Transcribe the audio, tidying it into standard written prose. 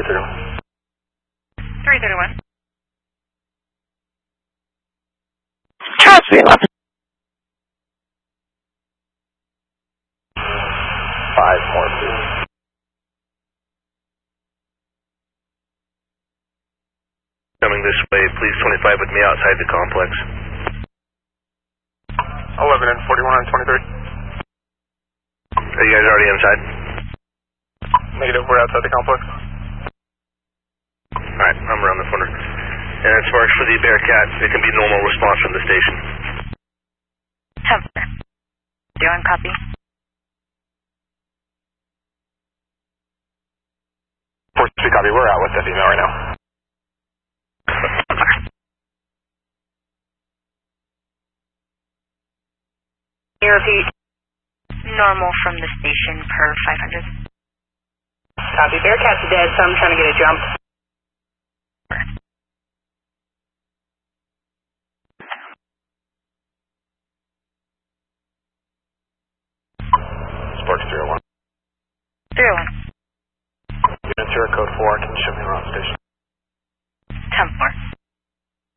331. 331. Charles 311. 5 more, please. Coming this way, please 25 with me outside the complex. 11 and 41 on 23. Are you guys already inside? Negative, we're outside the complex. Alright, I'm around the corner. And as far as for the Bearcat, it can be normal response from the station. Temper. Doing copy. Copy, we're out with that email right now. Can you repeat? Normal from the station per 500. Copy. Bearcat's dead, so I'm trying to get a jump. Sparks 301. 301. Unit 0 code 4, can you show me around station?